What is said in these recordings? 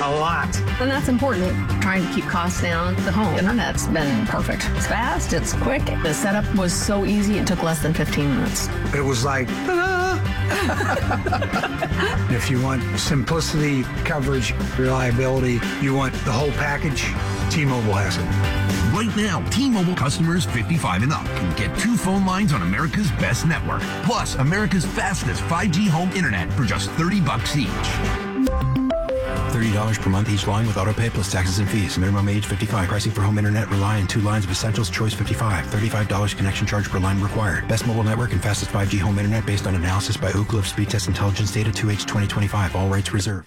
A lot. And that's important, trying to keep costs down. The home internet's been perfect. It's fast, it's quick. The setup was so easy, it took less than 15 minutes. It was like, ta-da! If you want simplicity, coverage, reliability, you want the whole package, T-Mobile has it. Right now, T-Mobile customers 55 and up can get 2 phone lines on America's best network, plus America's fastest 5G home internet for just $30 each. $30 per month each line with autopay plus taxes and fees. Minimum age 55. Pricing for home internet rely on 2 lines of Essentials Choice 55. $35 connection charge per line required. Best mobile network and fastest 5G home internet based on analysis by Ookla of Speed Test Intelligence data 2H 2025. All rights reserved.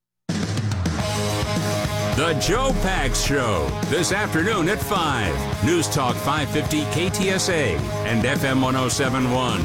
The Joe Pags Show, this afternoon at 5. News Talk 550 KTSA and FM 1071.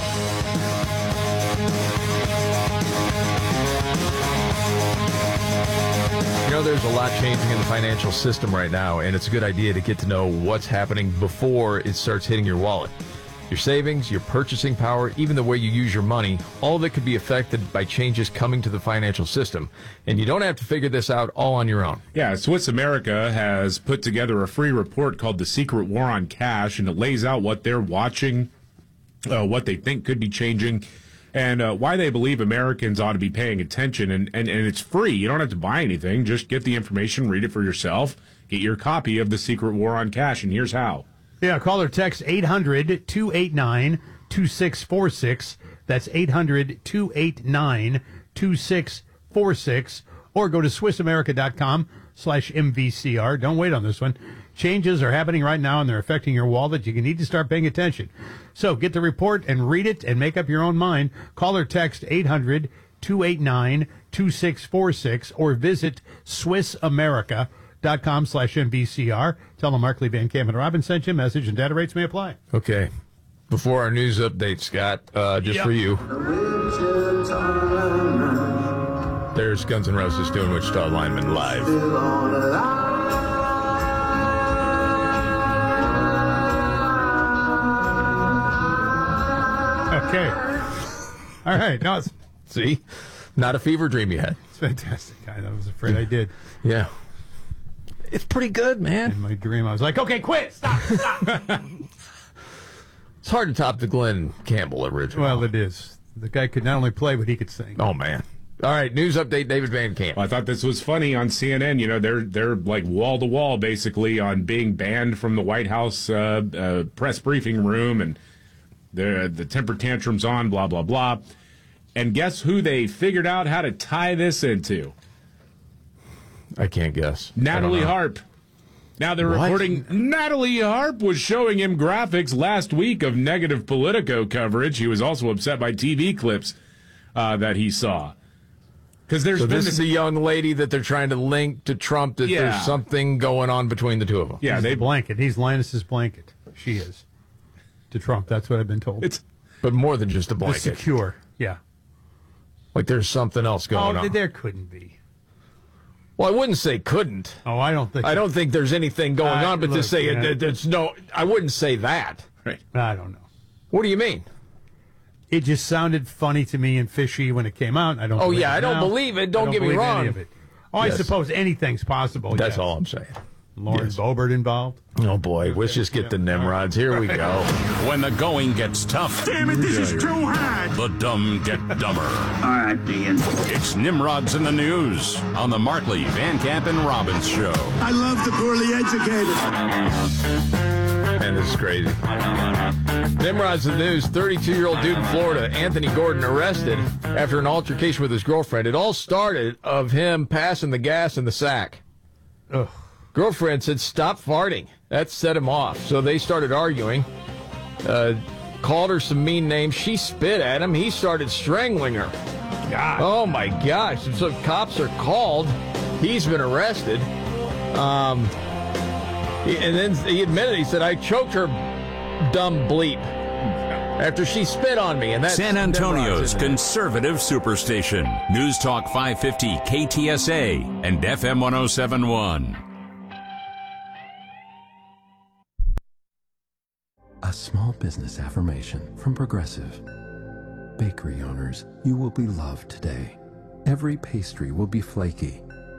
You know, there's a lot changing in the financial system right now, and it's a good idea to get to know what's happening before it starts hitting your wallet. Your savings, your purchasing power, even the way you use your money, all of it could be affected by changes coming to the financial system. And you don't have to figure this out all on your own. Yeah, Swiss America has put together a free report called The Secret War on Cash, and it lays out what they're watching, what they think could be changing, and why they believe Americans ought to be paying attention. And it's free. You don't have to buy anything. Just get the information, read it for yourself, get your copy of The Secret War on Cash, and here's how. Yeah, call or text 800-289-2646. That's 800-289-2646. Or go to SwissAmerica.com/MVCR. Don't wait on this one. Changes are happening right now, and they're affecting your wallet. You need to start paying attention. So get the report and read it and make up your own mind. Call or text 800-289-2646 or visit SwissAmerica.com/MVCR. Tell them Markley, Van Camp, and Robin sent you a message, and data rates may apply. Okay. Before our news update, Scott, for you. There's Guns N' Roses doing Wichita Lineman live. Okay. All right. Now it's... See? Not a fever dream you had. It's fantastic. I was afraid I did. Yeah. It's pretty good, man. In my dream, I was like, okay, quit. Stop. It's hard to top the Glenn Campbell original. Well, it is. The guy could not only play, but he could sing. Oh, man. All right, news update, David Van Camp. Well, I thought this was funny on CNN. You know, they're like wall to wall basically on being banned from the White House press briefing room, and the temper tantrums on, blah blah blah. And guess who they figured out how to tie this into? I can't guess. Natalie Harp. Now they're reporting Natalie Harp was showing him graphics last week of negative Politico coverage. He was also upset by TV clips that he saw. Because there's this is a young lady that they're trying to link to Trump, that there's something going on between the two of them. Yeah, he's the blanket. He's Linus's blanket. She is. To Trump, that's what I've been told. But more than just a blanket. The secure, yeah. Like there's something else going on. There couldn't be. Well, I wouldn't say couldn't. Oh, I don't think. I don't think there's anything going on, but to say there's no, I wouldn't say that. Right. I don't know. What do you mean? It just sounded funny to me and fishy when it came out. I don't. Oh yeah, I don't believe it. Don't get me wrong. Any of it. Oh, yes. I suppose anything's possible. That's all I'm saying. Lauren Boebert involved. Oh boy, let's just get the Nimrods. Here we go. When the going gets tough. Damn it, this is too hard. The dumb get dumber. All right, Dean. It's Nimrods in the News on the Markley, Van Camp, and Robbins Show. I love the poorly educated. Man, this is crazy. Nimrod's the News. 32-year-old dude in Florida, Anthony Gordon, arrested after an altercation with his girlfriend. It all started of him passing the gas in the sack. Ugh. Girlfriend said, "Stop farting." That set him off. So they started arguing. Called her some mean names. She spit at him. He started strangling her. God. Oh, my gosh. So cops are called. He's been arrested. And then he admitted, he said, "I choked her, dumb bleep," after she spit on me. And that's San Antonio's conservative superstation. News Talk 550 KTSA and FM 1071. A small business affirmation from Progressive. Bakery owners, you will be loved today. Every pastry will be flaky,